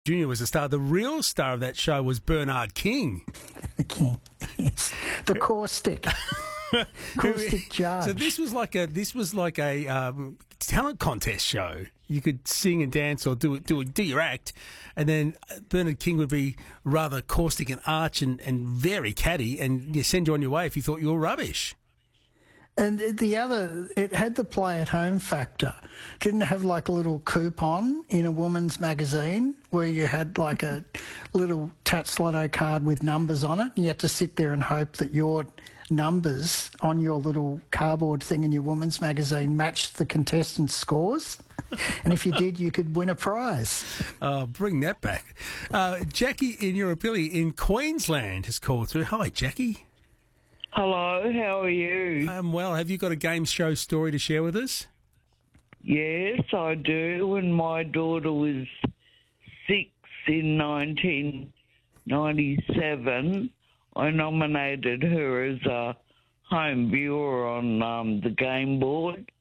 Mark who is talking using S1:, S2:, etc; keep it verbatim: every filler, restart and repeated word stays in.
S1: Junior was the star. The real star of that show was Bernard King.
S2: The King, yes. The caustic. Caustic judge.
S1: So this was like a this was like a um, talent contest show. You could sing and dance or do do do your act, and then Bernard King would be rather caustic and arch and, and very catty, and you send you on your way if you thought you were rubbish.
S2: And the other, it had the play-at-home factor. Didn't it have like a little coupon in a woman's magazine where you had like a little Tats Lotto card with numbers on it, and you had to sit there and hope that your numbers on your little cardboard thing in your woman's magazine matched the contestants' scores. And if you did, you could win a prize.
S1: Oh, bring that back. Uh, Jackie in Eurobilly in Queensland has called through. Hi, Jackie.
S3: Hello, how are you?
S1: I'm well. Have you got a game show story to share with us?
S3: Yes, I do. When my daughter was six in nineteen ninety-seven, I nominated her as a home viewer on um, the game board.